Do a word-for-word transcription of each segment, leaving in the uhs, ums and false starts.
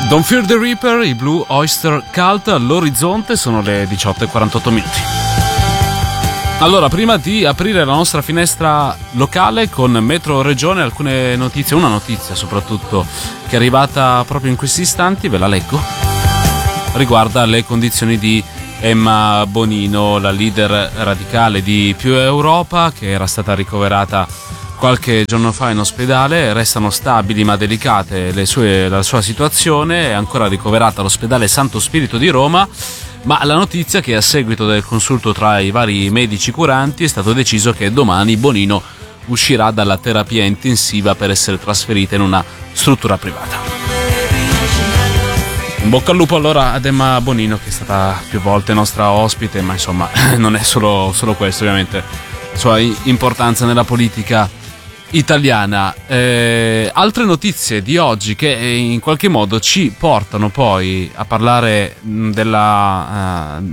Don't Fear the Reaper, i Blue Oyster Cult all'orizzonte, sono le diciotto e quarantotto minuti. Allora, prima di aprire la nostra finestra locale con Metro Regione, alcune notizie, una notizia soprattutto che è arrivata proprio in questi istanti, ve la leggo. Riguarda le condizioni di Emma Bonino, la leader radicale di Più Europa, che era stata ricoverata qualche giorno fa in ospedale. Restano stabili ma delicate le sue, la sua situazione, è ancora ricoverata all'ospedale Santo Spirito di Roma, ma la notizia è che a seguito del consulto tra i vari medici curanti è stato deciso che domani Bonino uscirà dalla terapia intensiva per essere trasferita in una struttura privata. In bocca al lupo allora ad Emma Bonino, che è stata più volte nostra ospite, ma insomma non è solo, solo questo, ovviamente la sua importanza nella politica italiana. Eh, altre notizie di oggi che in qualche modo ci portano poi a parlare della uh,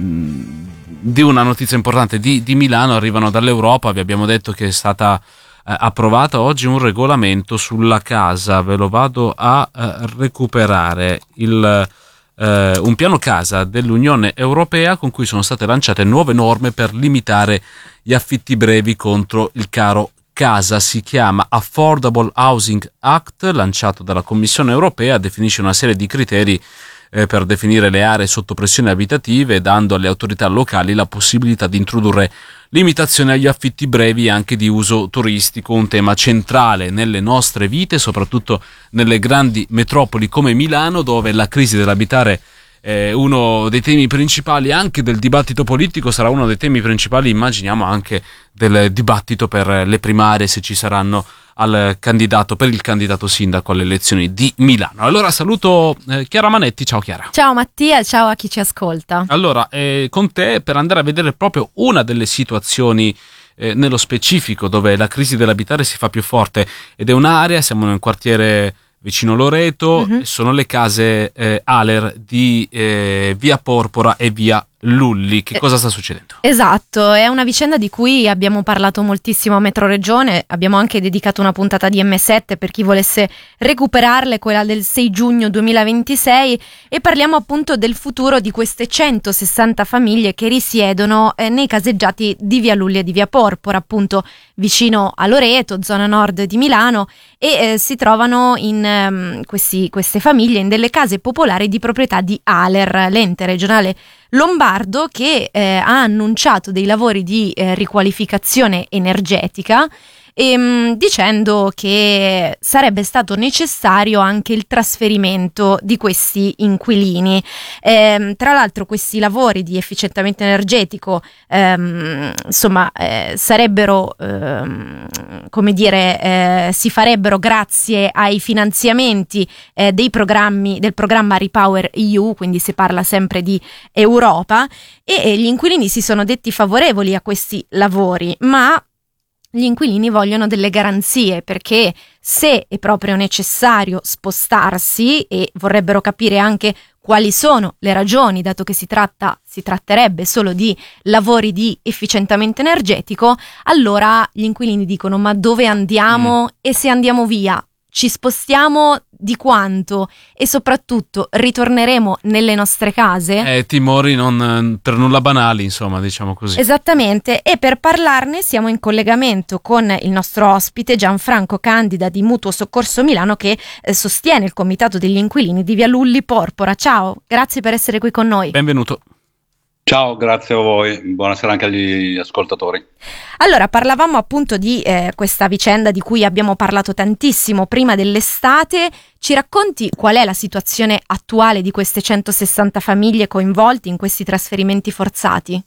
di una notizia importante di, di Milano, arrivano dall'Europa. Vi abbiamo detto che è stata uh, approvata oggi un regolamento sulla casa, ve lo vado a uh, recuperare, il uh, un piano casa dell'Unione Europea con cui sono state lanciate nuove norme per limitare gli affitti brevi contro il caro casa. Si chiama Affordable Housing Act, lanciato dalla Commissione Europea, definisce una serie di criteri eh, per definire le aree sotto pressione abitative, dando alle autorità locali la possibilità di introdurre limitazioni agli affitti brevi anche di uso turistico, un tema centrale nelle nostre vite, soprattutto nelle grandi metropoli come Milano, dove la crisi dell'abitare è uno dei temi principali anche del dibattito politico, sarà uno dei temi principali, immaginiamo, anche del dibattito per le primarie, se ci saranno, al candidato per il candidato sindaco alle elezioni di Milano. Allora saluto eh, Chiara Manetti. Ciao Chiara. Ciao Mattia, ciao a chi ci ascolta. Allora, eh, con te per andare a vedere proprio una delle situazioni eh, nello specifico dove la crisi dell'abitare si fa più forte, ed è un'area, siamo nel quartiere vicino Loreto, uh-huh. Sono le case eh, Aler di eh, via Porpora e via Lulli. Che cosa sta succedendo? Esatto, è una vicenda di cui abbiamo parlato moltissimo a Metro Regione, abbiamo anche dedicato una puntata di M sette per chi volesse recuperarle, quella del sei giugno duemilaventisei, e parliamo appunto del futuro di queste centosessanta famiglie che risiedono eh, nei caseggiati di via Lulli e di via Porpora, appunto vicino a Loreto, zona nord di Milano, e eh, si trovano in um, questi, queste famiglie in delle case popolari di proprietà di Aler, l'ente regionale lombardo, che eh, ha annunciato dei lavori di eh, riqualificazione energetica, ehm, dicendo che sarebbe stato necessario anche il trasferimento di questi inquilini. Ehm, tra l'altro questi lavori di efficientamento energetico ehm, insomma eh, sarebbero ehm, come dire eh, si farebbero grazie ai finanziamenti eh, dei programmi del programma Repower E U, quindi si parla sempre di Europa, e, e gli inquilini si sono detti favorevoli a questi lavori, ma gli inquilini vogliono delle garanzie, perché se è proprio necessario spostarsi, e vorrebbero capire anche quali sono le ragioni, dato che si tratta si tratterebbe solo di lavori di efficientamento energetico, allora gli inquilini dicono: ma dove andiamo? Mm. E se andiamo via, ci spostiamo di quanto? E soprattutto ritorneremo nelle nostre case? Eh, timori non per nulla banali, insomma, diciamo così. Esattamente, e per parlarne siamo in collegamento con il nostro ospite Gianfranco Candida di Mutuo Soccorso Milano, che eh, sostiene il comitato degli inquilini di via Lulli Porpora. Ciao, grazie per essere qui con noi. Benvenuto. Ciao, grazie a voi, buonasera anche agli ascoltatori. Allora, parlavamo appunto di eh, questa vicenda di cui abbiamo parlato tantissimo prima dell'estate. Ci racconti qual è la situazione attuale di queste centosessanta famiglie coinvolte in questi trasferimenti forzati?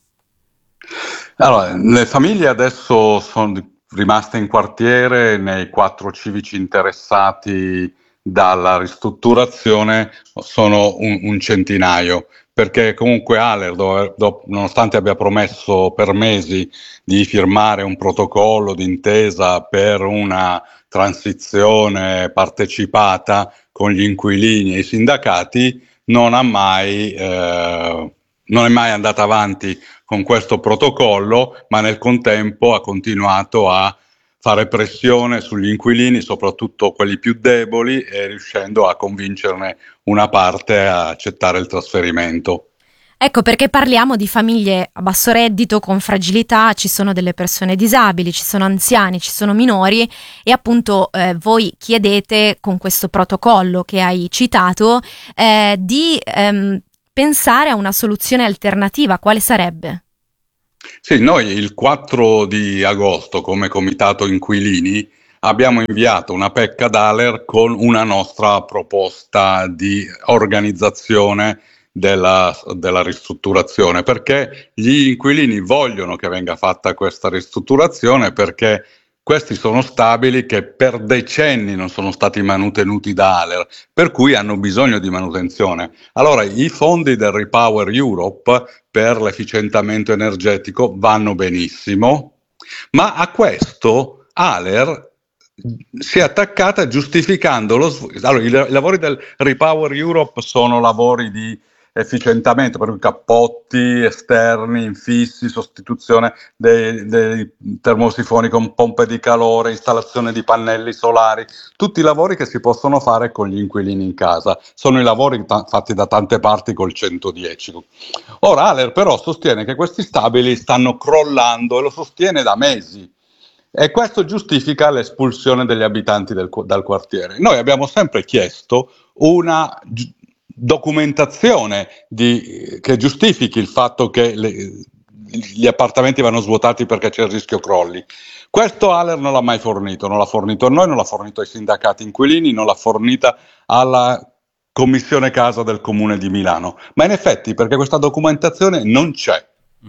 Allora, le famiglie adesso sono rimaste in quartiere, nei quattro civici interessati dalla ristrutturazione sono un, un centinaio. Perché comunque Aler, dove, dove, nonostante abbia promesso per mesi di firmare un protocollo d'intesa per una transizione partecipata con gli inquilini e i sindacati, non ha mai, eh, non è mai andata avanti con questo protocollo, ma nel contempo ha continuato a fare pressione sugli inquilini, soprattutto quelli più deboli, e riuscendo a convincerne una parte a accettare il trasferimento. Ecco perché parliamo di famiglie a basso reddito, con fragilità, ci sono delle persone disabili, ci sono anziani, ci sono minori e appunto eh, voi chiedete con questo protocollo che hai citato eh, di ehm, pensare a una soluzione alternativa. Quale sarebbe? Sì, noi il quattro di agosto come Comitato Inquilini abbiamo inviato una P E C ad ALER con una nostra proposta di organizzazione della, della ristrutturazione, perché gli inquilini vogliono che venga fatta questa ristrutturazione, perché questi sono stabili che per decenni non sono stati manutenuti da ALER, per cui hanno bisogno di manutenzione. Allora i fondi del Repower Europe per l'efficientamento energetico vanno benissimo, ma a questo ALER si è attaccata giustificando lo sv- allora, i, i lavori del Repower Europe sono lavori di efficientamento, per cui cappotti esterni, infissi, sostituzione dei, dei termosifoni con pompe di calore, installazione di pannelli solari, tutti i lavori che si possono fare con gli inquilini in casa. Sono i lavori ta- fatti da tante parti col centodieci. Ora ALER però sostiene che questi stabili stanno crollando e lo sostiene da mesi. E questo giustifica l'espulsione degli abitanti del, dal quartiere. Noi abbiamo sempre chiesto una gi- documentazione di, che giustifichi il fatto che le, gli appartamenti vanno svuotati perché c'è il rischio crolli. Questo ALER non l'ha mai fornito, non l'ha fornito a noi, non l'ha fornito ai sindacati inquilini, non l'ha fornita alla Commissione Casa del Comune di Milano. Ma in effetti, perché questa documentazione non c'è.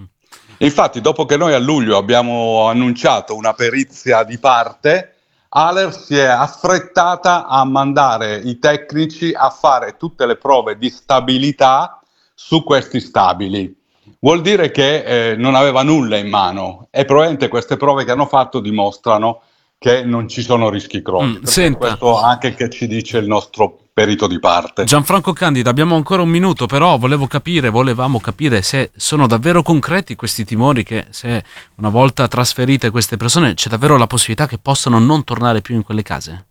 Infatti, dopo che noi a luglio abbiamo annunciato una perizia di parte, ALER si è affrettata a mandare i tecnici a fare tutte le prove di stabilità su questi stabili. Vuol dire che eh, non aveva nulla in mano e probabilmente queste prove che hanno fatto dimostrano che non ci sono rischi crolli. Mm, senta. Questo anche che ci dice il nostro perito di parte. Gianfranco Candida, abbiamo ancora un minuto, però volevo capire, volevamo capire se sono davvero concreti questi timori, che se una volta trasferite queste persone c'è davvero la possibilità che possano non tornare più in quelle case?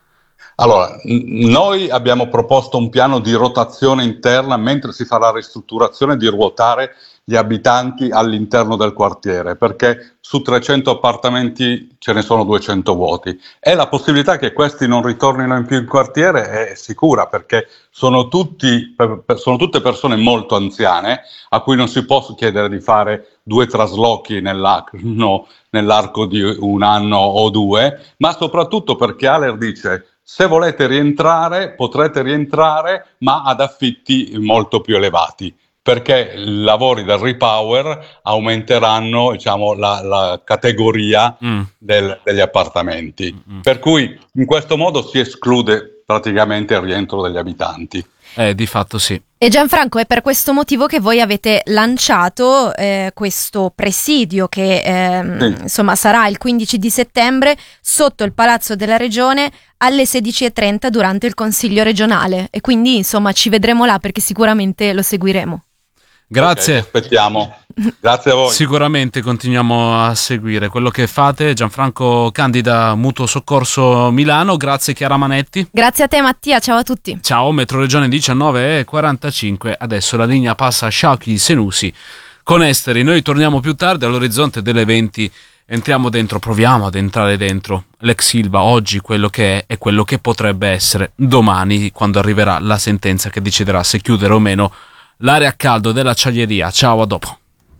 Allora, n- noi abbiamo proposto un piano di rotazione interna mentre si fa la ristrutturazione, di ruotare gli abitanti all'interno del quartiere, perché su trecento appartamenti ce ne sono duecento vuoti e la possibilità che questi non ritornino in più in quartiere è sicura, perché sono tutti per, per, sono tutte persone molto anziane a cui non si può chiedere di fare due traslochi nell'anno, nell'arco di un anno o due, ma soprattutto perché ALER dice: se volete rientrare potrete rientrare, ma ad affitti molto più elevati, perché i lavori del Repower aumenteranno, diciamo, la, la categoria mm. del, degli appartamenti. Mm. Per cui in questo modo si esclude praticamente il rientro degli abitanti. Eh, di fatto sì. E Gianfranco, è per questo motivo che voi avete lanciato eh, questo presidio che eh, sì. insomma sarà il quindici di settembre sotto il Palazzo della Regione alle sedici e trenta durante il Consiglio regionale, e quindi insomma ci vedremo là, perché sicuramente lo seguiremo. Grazie. Okay, aspettiamo. Grazie a voi. Sicuramente continuiamo a seguire quello che fate. Gianfranco Candida, Mutuo Soccorso Milano. Grazie Chiara Manetti. Grazie a te Mattia, ciao a tutti. Ciao, Metroregione diciannove e quarantacinque. Adesso la linea passa a Sciauchi Senussi con Esteri. Noi torniamo più tardi all'orizzonte delle venti. Entriamo dentro, proviamo ad entrare dentro l'ex Ilva, oggi quello che è e quello che potrebbe essere domani, quando arriverà la sentenza che deciderà se chiudere o meno l'area a caldo dell'acciaieria. Ciao, a dopo.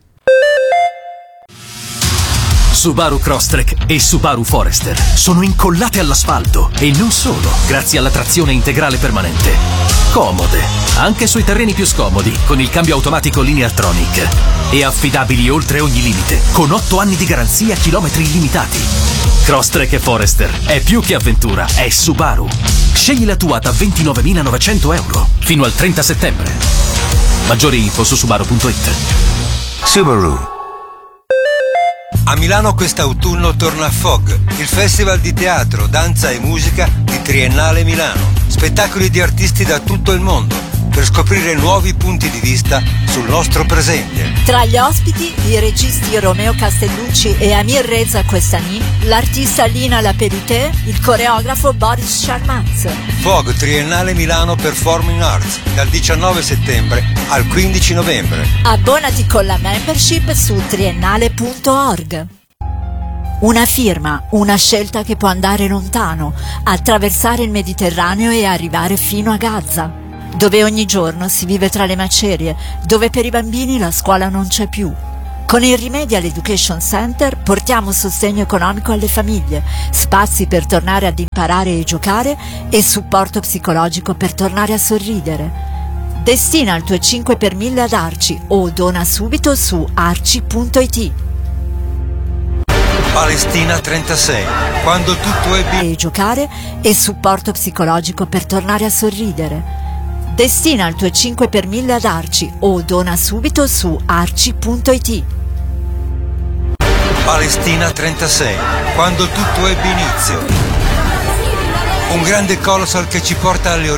Subaru Crosstrek e Subaru Forester sono incollate all'asfalto, e non solo, grazie alla trazione integrale permanente. Comode, anche sui terreni più scomodi, con il cambio automatico Lineartronic. E affidabili oltre ogni limite, con otto anni di garanzia, chilometri illimitati. Crosstrek e Forester è più che avventura, è Subaru. Scegli la tua da ventinovemilanovecento euro fino al trenta settembre. Maggiori info su subaru punto it. Subaru. A Milano quest'autunno torna Fog, il festival di teatro, danza e musica di Triennale Milano. Spettacoli di artisti da tutto il mondo, per scoprire nuovi punti di vista sul nostro presente. Tra gli ospiti i registi Romeo Castellucci e Amir Reza Questani, l'artista Lina Lapelité, il coreografo Boris Sharmaz. Fog Triennale Milano Performing Arts dal diciannove settembre al quindici novembre. Abbonati con la membership su triennale punto org. Una firma, una scelta che può andare lontano, attraversare il Mediterraneo e arrivare fino a Gaza, dove ogni giorno si vive tra le macerie, dove per i bambini la scuola non c'è più. Con il Remedial Education Center portiamo sostegno economico alle famiglie, spazi per tornare ad imparare e giocare e supporto psicologico per tornare a sorridere. Destina il tuo cinque per mille ad Arci o dona subito su arci punto it. Palestina trentasei, quando tutto è E giocare e supporto psicologico per tornare a sorridere. Destina il tuo cinque per mille ad Arci o dona subito su arci punto it. Palestina trentasei, quando tutto ebbe inizio. Un grande colossal che ci porta alle